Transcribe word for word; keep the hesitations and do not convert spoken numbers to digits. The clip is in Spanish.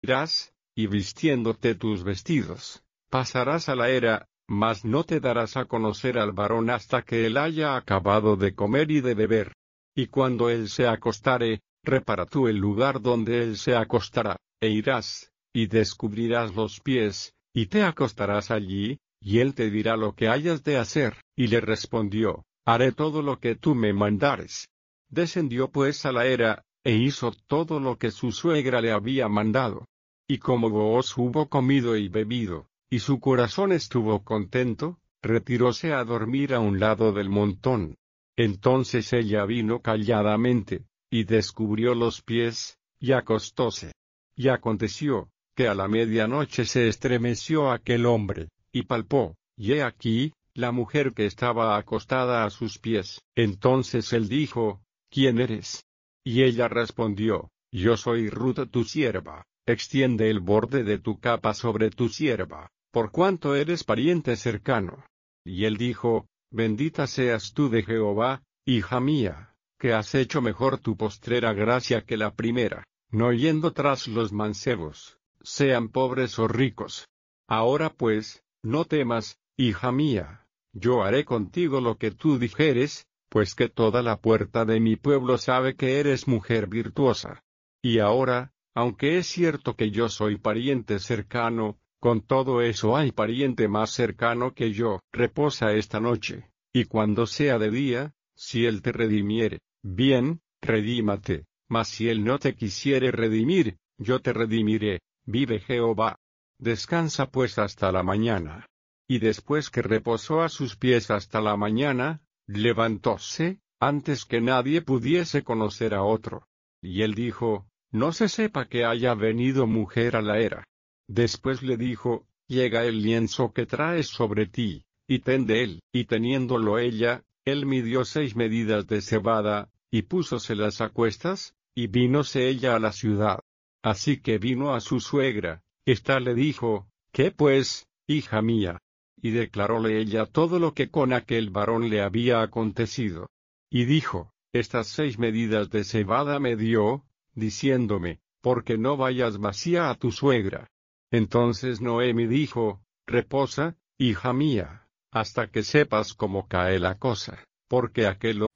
irás, y vistiéndote tus vestidos, pasarás a la era, mas no te darás a conocer al varón hasta que él haya acabado de comer y de beber. Y cuando él se acostare, repara tú el lugar donde él se acostará, e irás, y descubrirás los pies, y te acostarás allí, y él te dirá lo que hayas de hacer. Y le respondió, haré todo lo que tú me mandares. Descendió pues a la era, e hizo todo lo que su suegra le había mandado. Y como Booz hubo comido y bebido, y su corazón estuvo contento, retiróse a dormir a un lado del montón. Entonces ella vino calladamente, y descubrió los pies, y acostóse. Y aconteció, que a la medianoche se estremeció aquel hombre, y palpó, y he aquí, la mujer que estaba acostada a sus pies. Entonces él dijo, ¿quién eres? Y ella respondió, yo soy Ruth tu sierva, extiende el borde de tu capa sobre tu sierva, por cuanto eres pariente cercano. Y él dijo, bendita seas tú de Jehová, hija mía, que has hecho mejor tu postrera gracia que la primera, no yendo tras los mancebos, sean pobres o ricos. Ahora pues, no temas, hija mía, yo haré contigo lo que tú dijeres, pues que toda la puerta de mi pueblo sabe que eres mujer virtuosa. Y ahora, aunque es cierto que yo soy pariente cercano, con todo eso hay pariente más cercano que yo. Reposa esta noche, y cuando sea de día, si él te redimiere, bien, redímate, mas si él no te quisiere redimir, yo te redimiré, vive Jehová. Descansa pues hasta la mañana. Y después que reposó a sus pies hasta la mañana, levantóse, antes que nadie pudiese conocer a otro. Y él dijo, no se sepa que haya venido mujer a la era. Después le dijo, llega el lienzo que traes sobre ti, y ten de él. Y teniéndolo ella, él midió seis medidas de cebada, y púsoselas a cuestas, y vínose ella a la ciudad. Así que vino a su suegra, ésta le dijo, ¿qué pues, hija mía? Y declaróle ella todo lo que con aquel varón le había acontecido. Y dijo, estas seis medidas de cebada me dio, diciéndome, porque no vayas vacía a tu suegra. Entonces Noemi dijo, reposa, hija mía, hasta que sepas cómo cae la cosa, porque aquel